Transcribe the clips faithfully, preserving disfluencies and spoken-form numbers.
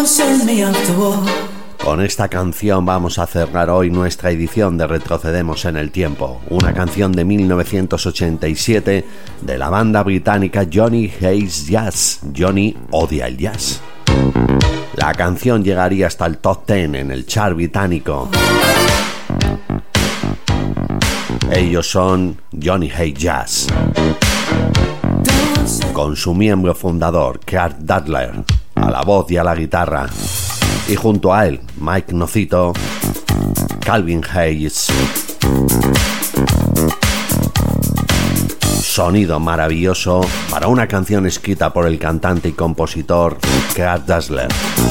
Con esta canción vamos a cerrar hoy nuestra edición de Retrocedemos en el Tiempo, una canción de mil novecientos ochenta y siete de la banda británica Johnny Hates Jazz. Johnny odia el jazz. La canción llegaría hasta el top diez en el chart británico. Ellos son Johnny Hates Jazz, con su miembro fundador, Clark Dudler, a la voz y a la guitarra, y junto a él, Mike Nocito, Calvin Hayes. Sonido maravilloso para una canción escrita por el cantante y compositor Clark Dudler.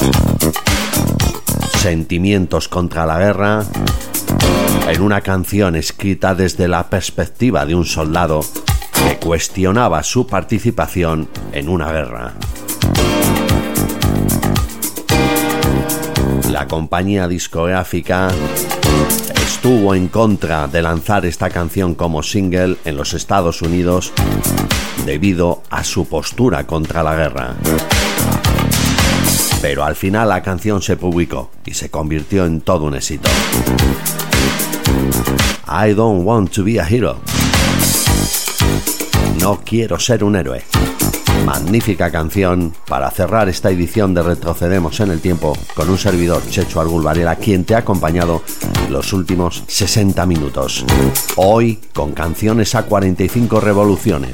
Sentimientos contra la guerra en una canción escrita desde la perspectiva de un soldado que cuestionaba su participación en una guerra. La compañía discográfica estuvo en contra de lanzar esta canción como single en los Estados Unidos debido a su postura contra la guerra. Pero al final la canción se publicó y se convirtió en todo un éxito. I don't want to be a hero. No quiero ser un héroe. Magnífica canción para cerrar esta edición de Retrocedemos en el Tiempo con un servidor, Chechu Argul Varela, quien te ha acompañado los últimos sesenta minutos. Hoy con canciones a cuarenta y cinco revoluciones.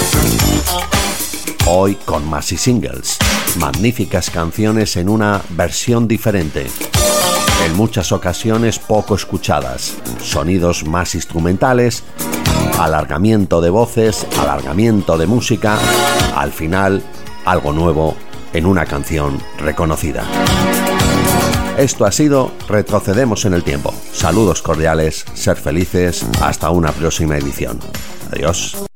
Hoy con maxi singles. Magníficas canciones en una versión diferente. En muchas ocasiones poco escuchadas. Sonidos más instrumentales. Alargamiento de voces, alargamiento de música, al final algo nuevo en una canción reconocida. Esto ha sido Retrocedemos en el Tiempo. Saludos cordiales, ser felices, hasta una próxima edición. Adiós.